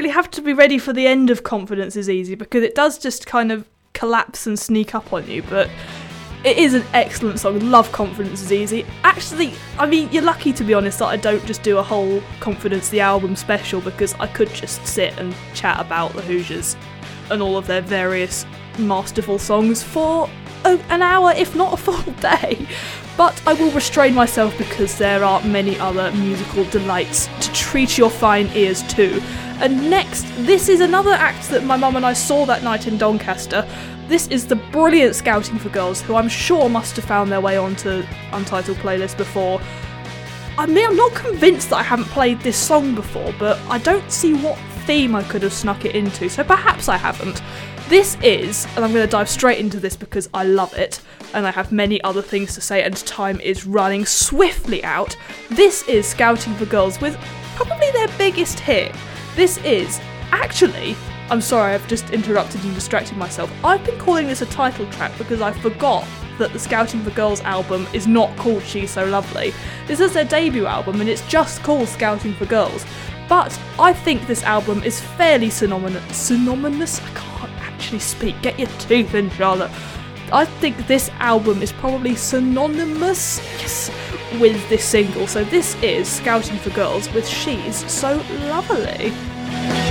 really have to be ready for the end of Confidence is Easy, because it does just kind of collapse and sneak up on you, but it is an excellent song. Love Confidence is Easy. Actually, I mean, you're lucky, to be honest, that I don't just do a whole Confidence the album special, because I could just sit and chat about the Hoosiers and all of their various masterful songs for an hour, if not a full day. But I will restrain myself, because there are many other musical delights to treat your fine ears to. And next, this is another act that my mum and I saw that night in Doncaster. This is the brilliant Scouting for Girls, who I'm sure must have found their way onto Untitled playlist before. I mean, I'm not convinced that I haven't played this song before, but I don't see what theme I could have snuck it into, so perhaps I haven't. This is, and I'm going to dive straight into this because I love it, and I have many other things to say, and time is running swiftly out. This is Scouting for Girls with probably their biggest hit. This is, actually, I'm sorry, I've just interrupted and distracted myself. I've been calling this a title track because I forgot that the Scouting for Girls album is not called She's So Lovely. This is their debut album and it's just called Scouting for Girls. But I think this album is fairly synonymous? I can't actually speak. Get your teeth in, Charlotte. I think this album is probably synonymous, yes, with this single. So this is Scouting for Girls with She's So Lovely.